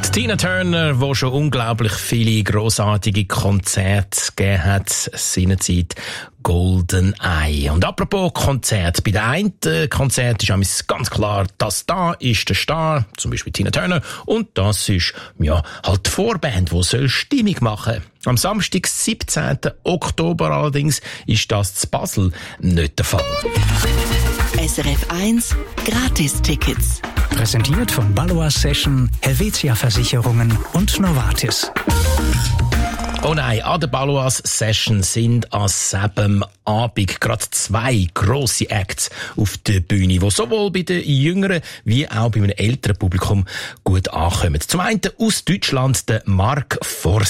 Tina Turner, die schon unglaublich viele grossartige Konzerte gegeben hat, seinerzeit Golden Eye. Und apropos Konzert, bei der einen Konzert ist ganz klar, das da ist der Star, zum Beispiel Tina Turner, und das ist halt die Vorband, die soll Stimmung machen. Am Samstag, 17. Oktober allerdings, ist das zu Basel nicht der Fall. SRF 1 Gratis-Tickets. Präsentiert von Baloise Session, Helvetia Versicherungen und Novartis. Oh nein, an der Baloise Session sind an selben Abend gerade 2 grosse Acts auf der Bühne, die sowohl bei den jüngeren wie auch bei einem älteren Publikum gut ankommen. Zum einen aus Deutschland der Mark Forster.